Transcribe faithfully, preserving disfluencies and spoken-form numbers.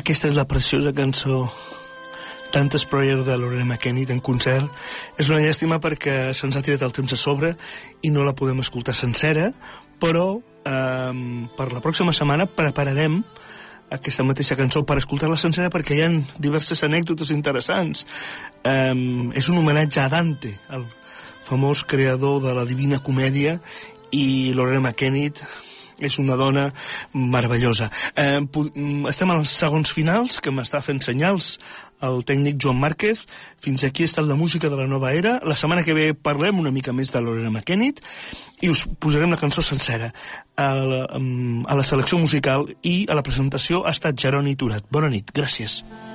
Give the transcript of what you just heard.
Aquesta és la preciosa cançó Tant Destroyer de Lorena McKennitt en concert. És una llàstima perquè se'ns ha tirat el temps a sobre i no la podem escoltar sencera, però eh, per la pròxima setmana prepararem aquesta mateixa cançó per escoltar-la sencera perquè hi ha diverses anècdotes interessants. Eh, és un homenatge a Dante, el famós creador de la Divina Comèdia, i Lorena McKennitt és una dona meravellosa. Eh, estem als segons finals, que m'està fent senyals el tècnic Joan Márquez. Fins aquí ha estat la música de la nova era. La setmana que ve parlem una mica més de Lorena McKennitt i us posarem la cançó sencera. A la, a la selecció musical i a la presentació ha estat Jeroni Turat. Bona nit, gràcies.